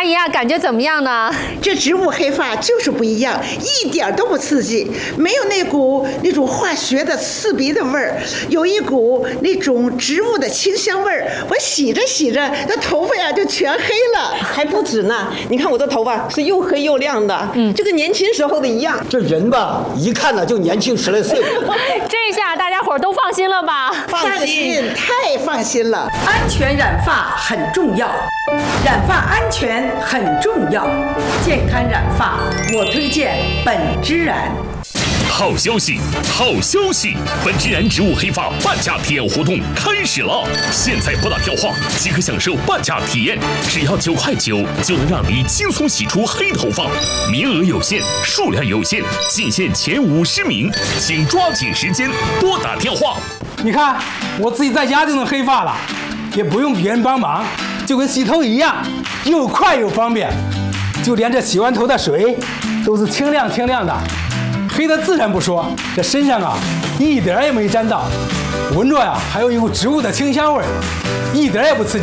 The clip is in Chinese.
阿姨啊，感觉怎么样呢？ 这植物黑发就是不一样，一点都不刺激，没有那种化学的刺鼻的味儿，有一股那种植物的清香味儿。我洗着洗着，那头发呀就全黑了。 还不止呢，你看我这头发是又黑又亮的，就跟年轻时候的一样。 这人吧，一看呢就年轻10来岁。 这下大家伙都放心了吧？ 放心，太放心了。 安全染发很重要，染发安全很重要。健康染发，我推荐本之染。 好消息，好消息！本之然植物黑发半价体验活动开始了，现在拨打电话即可享受半价体验，只要9.9块就能让你轻松洗出黑头发，名额有限，数量有限，仅限前50名，请抓紧时间拨打电话。 你看，我自己在家就能黑发了，也不用别人帮忙，就跟洗头一样，又快又方便，就连这洗完头的水都是清亮清亮的。黑的自然不说，这身上啊一点也没沾到，闻着呀还有一股植物的清香味，一点也不刺激。